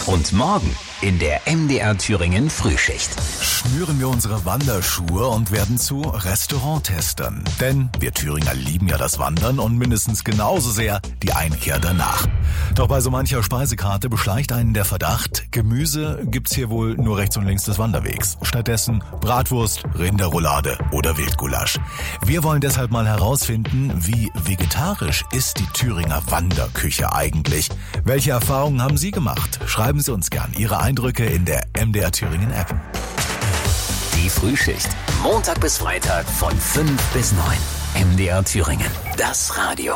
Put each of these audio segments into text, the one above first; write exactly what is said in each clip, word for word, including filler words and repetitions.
Und morgen in der M D R Thüringen Frühschicht. Schnüren wir unsere Wanderschuhe und werden zu Restauranttestern. Denn wir Thüringer lieben ja das Wandern und mindestens genauso sehr die Einkehr danach. Doch bei so mancher Speisekarte beschleicht einen der Verdacht, Gemüse gibt's hier wohl nur rechts und links des Wanderwegs. Stattdessen Bratwurst, Rinderroulade oder Wildgulasch. Wir wollen deshalb mal herausfinden, wie vegetarisch ist die Thüringer Wanderküche eigentlich? Welche Erfahrungen haben Sie gemacht? Schreiben Sie uns gern Ihre Eindrücke in der M D R Thüringen App. Die Frühschicht. Montag bis Freitag von fünf bis neun. M D R Thüringen. Das Radio.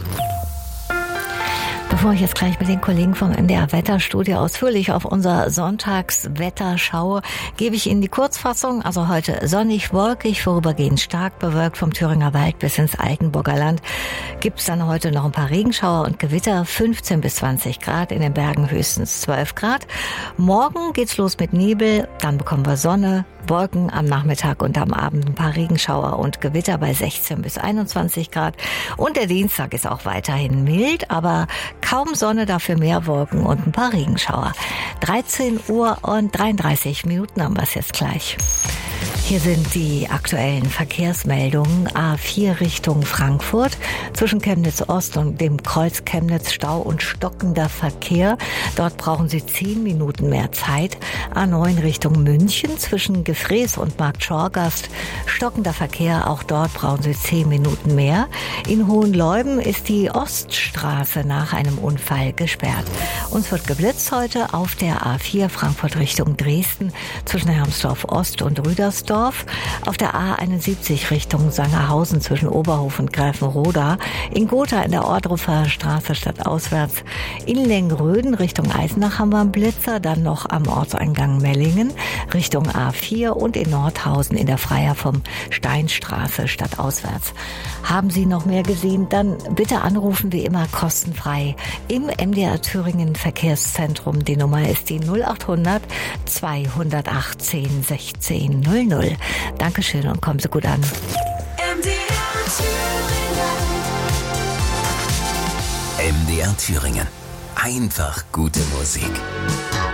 Bevor ich jetzt gleich mit den Kollegen vom M D R Wetterstudio ausführlich auf unser Sonntagswetter schaue, gebe ich Ihnen die Kurzfassung. Also heute sonnig, wolkig, vorübergehend stark bewölkt vom Thüringer Wald bis ins Altenburger Land. Gibt es dann heute noch ein paar Regenschauer und Gewitter, fünfzehn bis zwanzig Grad, in den Bergen höchstens zwölf Grad. Morgen geht's los mit Nebel, dann bekommen wir Sonne, Wolken am Nachmittag und am Abend ein paar Regenschauer und Gewitter bei sechzehn bis einundzwanzig Grad. Und der Dienstag ist auch weiterhin mild, aber kaum Sonne, dafür mehr Wolken und ein paar Regenschauer. dreizehn Uhr und dreiunddreißig Minuten haben wir es jetzt gleich. Hier sind die aktuellen Verkehrsmeldungen. A vier Richtung Frankfurt. Zwischen Chemnitz Ost und dem Kreuz Chemnitz Stau und stockender Verkehr. Dort brauchen Sie zehn Minuten mehr Zeit. A neun Richtung München. Zwischen Gefrees und Markt Schorgast stockender Verkehr. Auch dort brauchen Sie zehn Minuten mehr. In Hohenleuben ist die Oststraße nach einem Unfall gesperrt. Uns wird geblitzt heute auf der A vier Frankfurt Richtung Dresden. Zwischen Hermsdorf Ost und Rüdersdorf. Auf der A einundsiebzig Richtung Sangerhausen zwischen Oberhof und Greifenroda. In Gotha in der Ohrdruffer Straße stadtauswärts. In Lengröden Richtung Eisenach haben wir einen Blitzer. Dann noch am Ortseingang Mellingen Richtung A vier und in Nordhausen in der Freier vom Steinstraße stadtauswärts. Haben Sie noch mehr gesehen? Dann bitte anrufen, wie immer kostenfrei im M D R Thüringen Verkehrszentrum. Die Nummer ist die null achthundert zweihundertachtzehn sechzehn null null. Dankeschön und kommen Sie gut an. M D R Thüringen. M D R Thüringen. Einfach gute Musik.